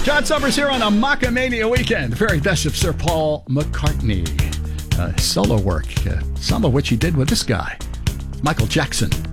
John Summers here on a Macamania weekend. The very best of Sir Paul McCartney. Solo work, some of which he did with this guy, Michael Jackson.